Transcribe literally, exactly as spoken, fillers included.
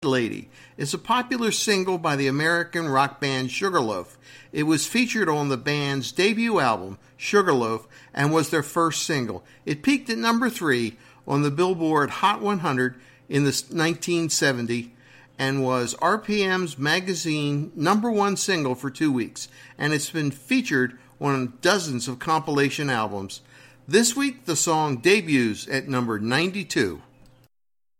Lady is a popular single by the American rock band Sugarloaf. It was featured on the band's debut album, Sugarloaf, and was their first single. It peaked at number three on the Billboard Hot one hundred in the nineteen seventy and was R P M's magazine number one single for two weeks, and it's been featured on dozens of compilation albums. This week, the song debuts at number ninety-two.